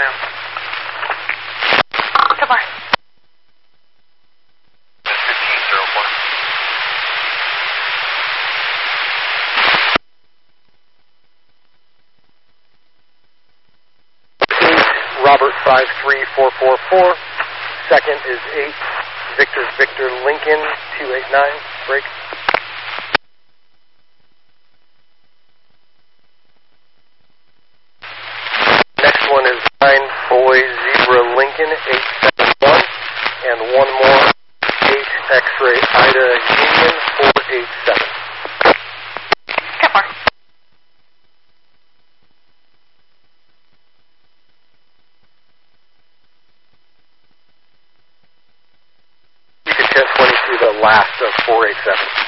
Sam. Goodbye. 1504. Robert 53444. Second is 8 Victor Lincoln 289. Break. Next one is 9 Boy Zebra Lincoln 871. And one more 8 X-Ray Ida Union 487. Goodbye. You can 1020 to the last of 487.